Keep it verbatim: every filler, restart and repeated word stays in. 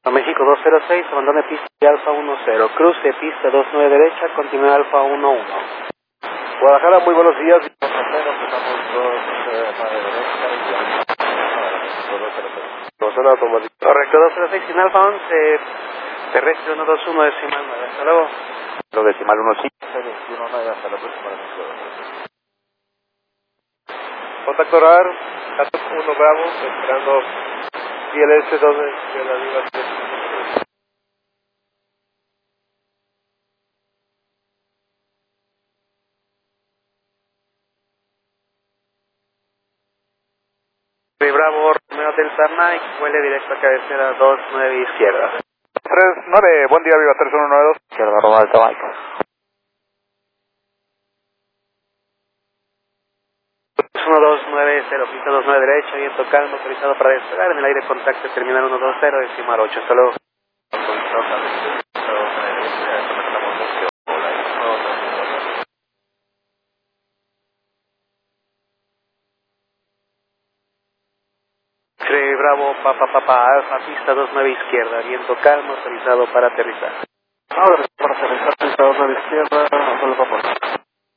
A México dos cero seis, abandone pista de Alfa uno cero, cruce pista dos nueve derecha, continúe Alfa uno uno. Guadalajara, muy buenos días. Estamos dos nueve derecha y zona automática. Correcto, dos cero seis, sin Alfa once, terrestre uno dos uno, decimal nueve, hasta luego. Lo decimal uno cinco, veintiuno nueve, hasta la próxima. Contacto orar, datos uno Bravo, esperando I L S dos de la Liga. Bravo, Romeo Delta Mike, vuele directo a cabecera dos nueve izquierda. tres nueve, buen día, Viva tres uno nueve dos. Izquierda, Romeo Delta Mike. uno dos nueve cero, pista dos nueve derecha, viento calmo, autorizado para despegar, en el aire contacto terminal uno dos cero, decimal ocho, hasta luego. Cree Bravo, Papa Papa Alfa, pista dos nueve izquierda, viento calmo, autorizado para aterrizar. Ahora, para aterrizar, pista dos nueve izquierda, solo vamos.